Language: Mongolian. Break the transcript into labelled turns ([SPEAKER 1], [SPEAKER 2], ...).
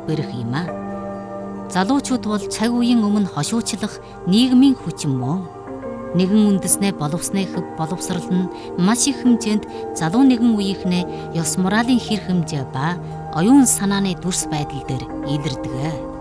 [SPEAKER 1] барих юм а. Залуучууд бол цаг үеийн өмнө хошуучлах нийгмийн хүчин мөн. Нэгэн үндэснээ боловсноо хөв боловсрал нь маш их хэмжээнд залуу нэгэн үеийнхнээ ёс моралын хэр хэмжээ ба оюун санааны дүрс байдал дээр илэрдэг.